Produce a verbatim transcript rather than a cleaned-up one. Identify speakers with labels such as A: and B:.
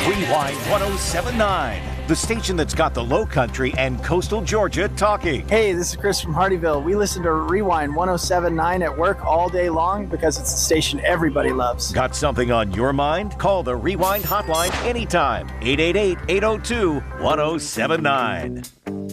A: Rewind one oh seven point nine, the station that's got the Low Country and coastal Georgia talking.
B: Hey, this is Chris from Hardyville. We listen to Rewind one oh seven point nine at work all day long because it's the station everybody loves.
A: Got something on your mind? Call the Rewind hotline anytime. eight eight eight, eight oh two, one oh seven nine.